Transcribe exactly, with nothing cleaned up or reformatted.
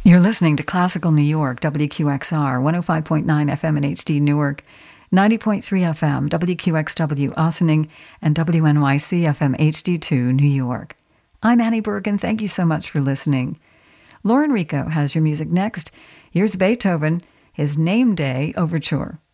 You're listening to Classical New York, W Q X R, one oh five point nine F M in H D Newark, ninety point three F M, W Q X W Ossining, and W N Y C F M H D two New York. I'm Annie Bergen. Thank you so much for listening. Lauren Rico has your music next. Here's Beethoven, his Name Day Overture.